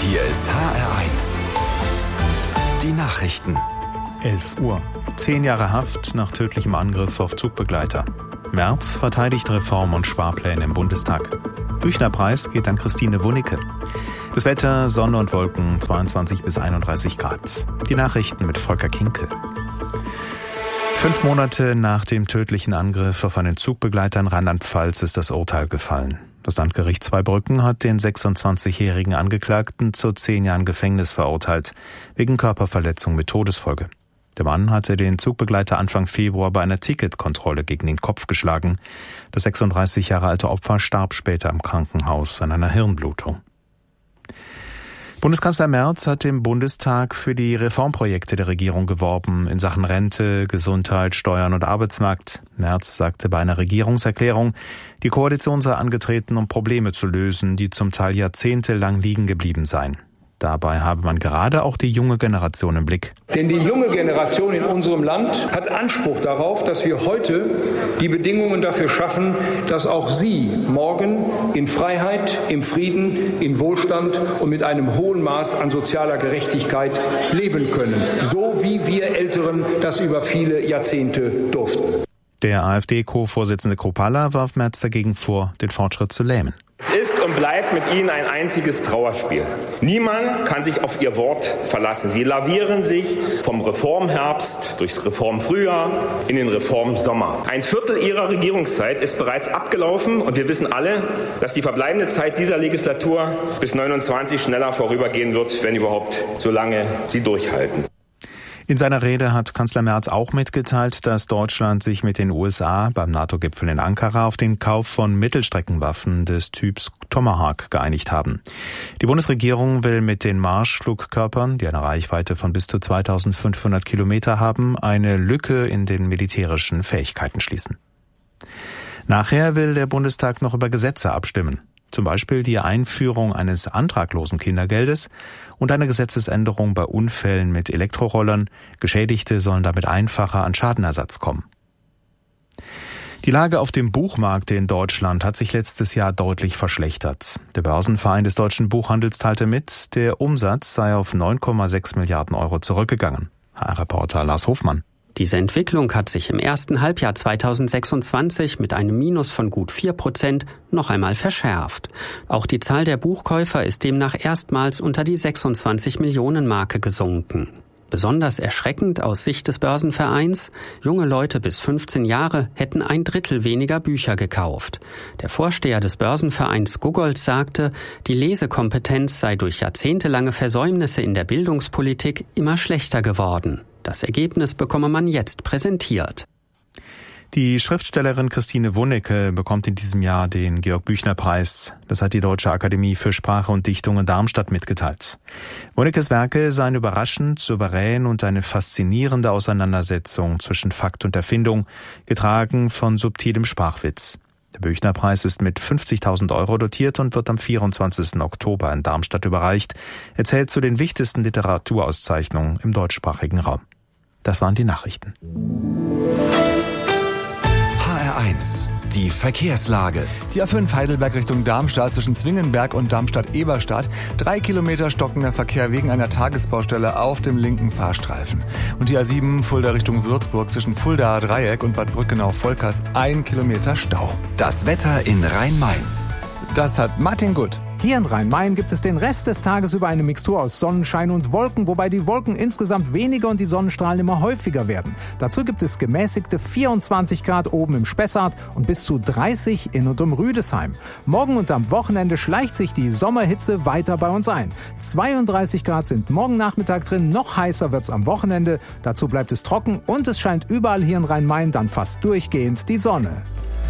Hier ist HR1. Die Nachrichten. 11 Uhr. 10 Jahre Haft nach tödlichem Angriff auf Zugbegleiter. Merz verteidigt Reform- und Sparpläne im Bundestag. Büchnerpreis geht an Christine Wunicke. Das Wetter, Sonne und Wolken, 22 bis 31 Grad. Die Nachrichten mit Volker Kinkel. 5 Monate nach dem tödlichen Angriff auf einen Zugbegleiter in Rheinland-Pfalz ist das Urteil gefallen. Das Landgericht Zweibrücken hat den 26-jährigen Angeklagten zu 10 Jahren Gefängnis verurteilt, wegen Körperverletzung mit Todesfolge. Der Mann hatte den Zugbegleiter Anfang Februar bei einer Ticketkontrolle gegen den Kopf geschlagen. Das 36 Jahre alte Opfer starb später im Krankenhaus an einer Hirnblutung. Bundeskanzler Merz hat im Bundestag für die Reformprojekte der Regierung geworben in Sachen Rente, Gesundheit, Steuern und Arbeitsmarkt. Merz sagte bei einer Regierungserklärung, die Koalition sei angetreten, um Probleme zu lösen, die zum Teil jahrzehntelang liegen geblieben seien. Dabei habe man gerade auch die junge Generation im Blick. Denn die junge Generation in unserem Land hat Anspruch darauf, dass wir heute die Bedingungen dafür schaffen, dass auch sie morgen in Freiheit, im Frieden, in Wohlstand und mit einem hohen Maß an sozialer Gerechtigkeit leben können. So wie wir Älteren das über viele Jahrzehnte durften. Der AfD-Co-Vorsitzende Kruppalla warf Merz dagegen vor, den Fortschritt zu lähmen. Es ist und bleibt mit ihnen ein einziges Trauerspiel. Niemand kann sich auf ihr Wort verlassen. Sie lavieren sich vom Reformherbst durchs Reformfrühjahr in den Reformsommer. Ein Viertel ihrer Regierungszeit ist bereits abgelaufen und wir wissen alle, dass die verbleibende Zeit dieser Legislatur bis 29 schneller vorübergehen wird, wenn überhaupt, solange sie durchhalten. In seiner Rede hat Kanzler Merz auch mitgeteilt, dass Deutschland sich mit den USA beim NATO-Gipfel in Ankara auf den Kauf von Mittelstreckenwaffen des Typs Tomahawk geeinigt haben. Die Bundesregierung will mit den Marschflugkörpern, die eine Reichweite von bis zu 2500 Kilometer haben, eine Lücke in den militärischen Fähigkeiten schließen. Nachher will der Bundestag noch über Gesetze abstimmen. Zum Beispiel die Einführung eines antraglosen Kindergeldes und eine Gesetzesänderung bei Unfällen mit Elektrorollern. Geschädigte sollen damit einfacher an Schadenersatz kommen. Die Lage auf dem Buchmarkt in Deutschland hat sich letztes Jahr deutlich verschlechtert. Der Börsenverein des deutschen Buchhandels teilte mit, der Umsatz sei auf 9,6 Milliarden Euro zurückgegangen. HR-Reporter Lars Hofmann. Diese Entwicklung hat sich im ersten Halbjahr 2026 mit einem Minus von gut 4% noch einmal verschärft. Auch die Zahl der Buchkäufer ist demnach erstmals unter die 26 Millionen Marke gesunken. Besonders erschreckend aus Sicht des Börsenvereins: junge Leute bis 15 Jahre hätten 1/3 weniger Bücher gekauft. Der Vorsteher des Börsenvereins Guggold sagte, die Lesekompetenz sei durch jahrzehntelange Versäumnisse in der Bildungspolitik immer schlechter geworden. Das Ergebnis bekomme man jetzt präsentiert. Die Schriftstellerin Christine Wunicke bekommt in diesem Jahr den Georg-Büchner-Preis. Das hat die Deutsche Akademie für Sprache und Dichtung in Darmstadt mitgeteilt. Wunicke's Werke seien überraschend, souverän und eine faszinierende Auseinandersetzung zwischen Fakt und Erfindung, getragen von subtilem Sprachwitz. Der Büchner-Preis ist mit 50.000 Euro dotiert und wird am 24. Oktober in Darmstadt überreicht. Er zählt zu den wichtigsten Literaturauszeichnungen im deutschsprachigen Raum. Das waren die Nachrichten. HR1, die Verkehrslage. Die A5 Heidelberg Richtung Darmstadt zwischen Zwingenberg und Darmstadt-Eberstadt. 3 Kilometer stockender Verkehr wegen einer Tagesbaustelle auf dem linken Fahrstreifen. Und die A7 Fulda Richtung Würzburg zwischen Fuldaer Dreieck und Bad Brückenau-Volkers 1 Kilometer Stau. Das Wetter in Rhein-Main. Das hat Martin Gut. Hier in Rhein-Main gibt es den Rest des Tages über eine Mixtur aus Sonnenschein und Wolken, wobei die Wolken insgesamt weniger und die Sonnenstrahlen immer häufiger werden. Dazu gibt es gemäßigte 24 Grad oben im Spessart und bis zu 30 in und um Rüdesheim. Morgen und am Wochenende schleicht sich die Sommerhitze weiter bei uns ein. 32 Grad sind morgen Nachmittag drin, noch heißer wird's am Wochenende. Dazu bleibt es trocken und es scheint überall hier in Rhein-Main dann fast durchgehend die Sonne.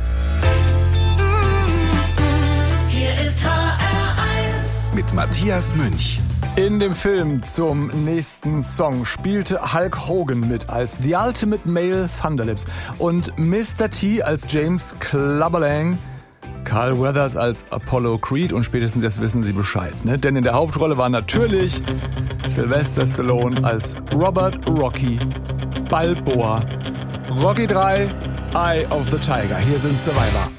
Mit Matthias Münch. In dem Film zum nächsten Song spielte Hulk Hogan mit als The Ultimate Male Thunderlips und Mr. T als James Clubberlang, Carl Weathers als Apollo Creed und spätestens jetzt wissen Sie Bescheid, ne? Denn in der Hauptrolle war natürlich Sylvester Stallone als Robert Rocky Balboa. Rocky 3, Eye of the Tiger. Hier sind Survivor.